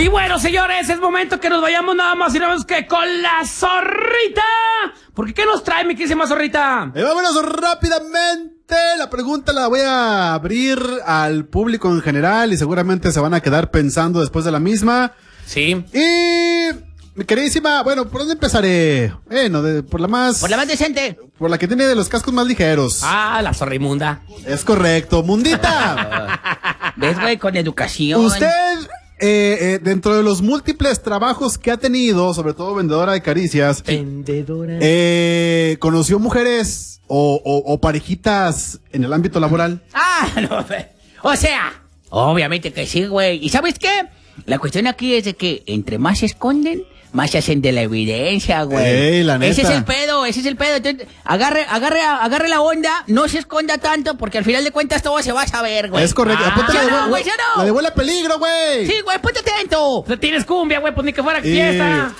Y bueno, señores, es momento que nos vayamos nada más y nada más que con la zorrita. Porque ¿qué nos trae, mi querísima zorrita? Vámonos rápidamente. La pregunta la voy a abrir al público en general y seguramente se van a quedar pensando después de la misma. Sí. Y mi queridísima, bueno, ¿por dónde empezaré? Bueno, por la más decente. Por la que tiene de los cascos más ligeros. Ah, la zorrimunda. Es correcto. Mundita. ¿Ves, güey? Con educación. Usted, dentro de los múltiples trabajos que ha tenido, sobre todo vendedora de caricias. Vendedora. ¿Conoció mujeres o parejitas en el ámbito laboral? Ah, no, o sea, obviamente que sí, güey. ¿Y sabes qué? La cuestión aquí es de que entre más se esconden, más se hacen de la evidencia, güey. Ey, la neta. Ese es el pedo. Entonces, agarre la onda, no se esconda tanto, porque al final de cuentas todo se va a saber, güey. Es correcto. Apúntale ¿sí la no, güey, sí no? La de huele a peligro, güey. Sí, güey, ponte atento. No tienes cumbia, güey, pues ni que fuera fiesta.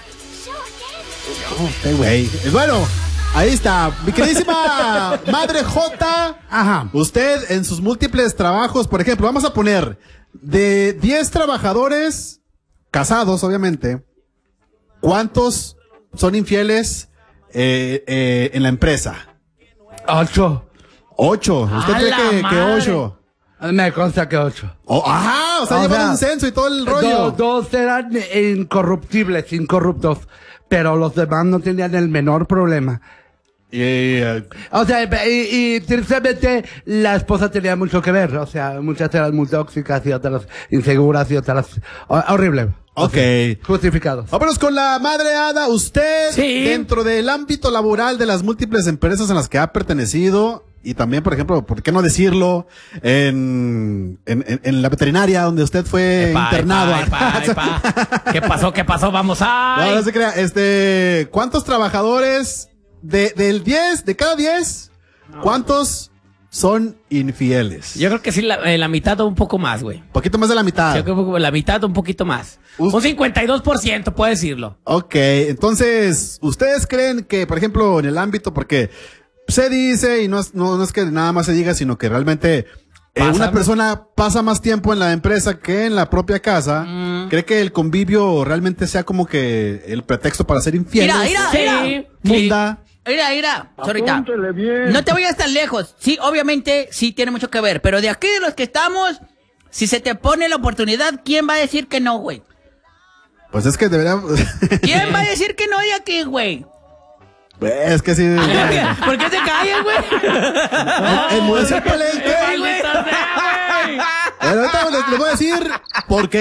Güey. Bueno, ahí está. Mi queridísima Madre J. Ajá. Usted en sus múltiples trabajos, por ejemplo, vamos a poner de 10 trabajadores casados, obviamente, ¿cuántos son infieles en la empresa? 8. 8. ¿Usted ¡A cree la que madre! 8? Me consta que 8. Ajá, o sea, llevan un censo y todo el rollo. Dos eran incorruptibles, incorruptos, pero los demás no tenían el menor problema. O sea, y tristemente la esposa tenía mucho que ver. O sea, muchas eran muy tóxicas y otras inseguras y otras... horrible. Ok. Justificados. Vámonos con la Madre Ada. Usted, Sí. dentro del ámbito laboral de las múltiples empresas en las que ha pertenecido, y también, por ejemplo, ¿por qué no decirlo? En la veterinaria donde usted fue internado. Epa. ¿Qué pasó? Vamos a... No se crea. ¿Cuántos trabajadores de cada 10, cuántos son infieles? Yo creo que sí, la mitad o un poco más, güey. Poquito más de la mitad. Yo creo que la mitad o un poquito más. Un 52%, puedo decirlo. Ok, entonces, ¿ustedes creen que, por ejemplo, en el ámbito, porque se dice, y no es que nada más se diga, sino que realmente una persona pasa más tiempo en la empresa que en la propia casa, ¿cree que el convivio realmente sea como que el pretexto para ser infieles? Sí. Munda. Mira, ahorita. No te vayas tan lejos. Sí, obviamente, sí tiene mucho que ver. Pero de aquí de los que estamos, si se te pone la oportunidad, ¿quién va a decir que no, güey? Pues es que debería... ¿Quién va a decir que no de aquí, güey? Es que sí... ¿Por qué te callas, güey? Enmudece el palenque. Maldita sea, güey. Pero ahorita les voy a decir por qué.